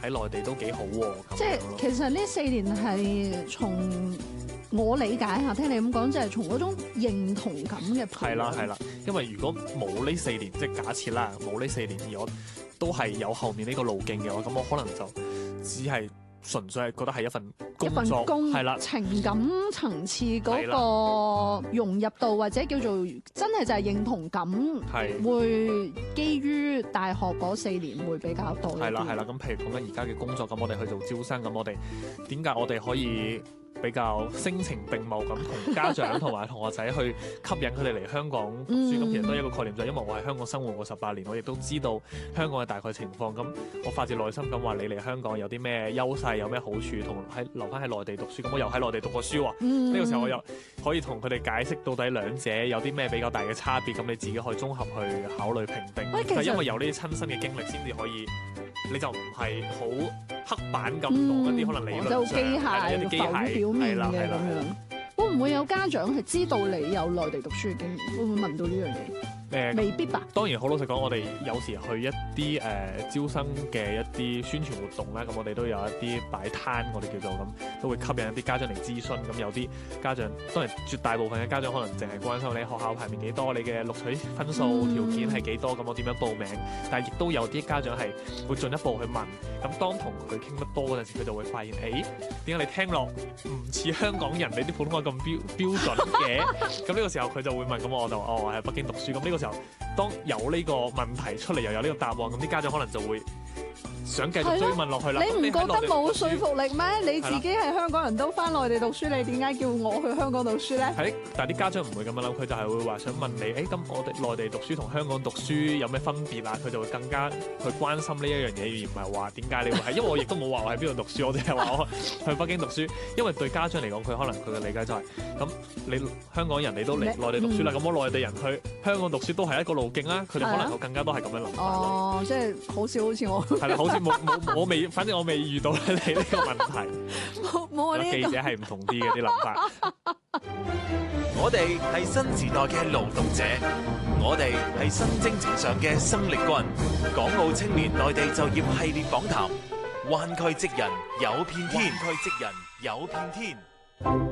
喺內地都幾好喎。 即係其實呢4年係從我理解下，聽你咁講，就係從嗰種認同感嘅培養。 係啦，因為如果冇呢4年，即係假設啦，冇呢4年而我都係有後面呢個路徑嘅話，咁我可能就只係純粹係覺得係一份工作，係啦， 情感層次嗰個融入度或者叫做真係就係認同感，會基於大學嗰4年會比較多。 係啦，咁譬如講緊而家嘅工作，咁我哋去做招生，咁我哋點解我哋可以比較聲情並茂咁同家長同埋同學仔去吸引佢哋嚟香港讀書？咁其實都係一個概念，就係因為我喺香港生活過18年，我亦都知道香港嘅大概情況。咁我發自內心咁話，你嚟香港有啲咩優勢，有咩好處，同留翻喺內地讀書。咁我又喺內地讀過書喎，呢個時候我又可以同佢哋解釋到底兩者有啲咩比較大嘅差別。咁你自己可以綜合去考慮評定。就係因為有呢啲親身嘅經歷，先至可以，你就唔係好刻板咁講一啲可能理論上一啲機械表面嘅咁樣。會唔會有家長係知道你有內地讀書嘅經驗？會唔會問到呢樣嘢？未必吧。 當然好老實講，我哋有時去一啲招生嘅一啲宣傳活動啦，咁我哋都有一啲擺攤，我哋叫做咁，都會吸引一啲家長嚟諮詢。咁有啲家長，當然絕大部分嘅家長可能淨係關心你學校排名幾多，你嘅錄取分數條件係幾多，咁我點樣報名？但係亦都有啲家長係會進一步去問。咁當同佢傾得多嗰陣時，佢就會發現，點解你聽落唔似香港人？你啲普通話咁標準嘅？咁呢個時候佢就會問，咁我就我喺北京讀書。咁呢個時候，當有呢個問題出嚟，又有呢個答案，咁啲家長可能就會想繼續追問落去啦。 你唔覺得冇說服力咩？你自己係香港人都翻內地讀書，你點解叫我去香港讀書咧？ 係，但係啲家長唔會咁樣諗，佢就係會話想問你，咁我哋內地讀書同香港讀書有咩分別啊？佢就會更加去關心呢一樣嘢，而唔係話點解你會係，因為我亦都冇話我喺邊度讀書，我淨係話我去北京讀書。因為對家長嚟講，佢可能佢嘅理解就係，咁你香港人你都嚟內地讀書啦，咁我內地人去香港讀書都係一個路徑啦。佢哋可能更加都係咁樣諗。 哦，即係好少好似我係啦，好似我未，反正我未遇到你呢個問題。 冇啊！呢記者係唔同啲嘅啲諗法。 我哋係新時代嘅勞動者，我哋係新征程上嘅生力軍。港澳青年內地就業系列訪談，灣區職人有片天，灣區職人有片天。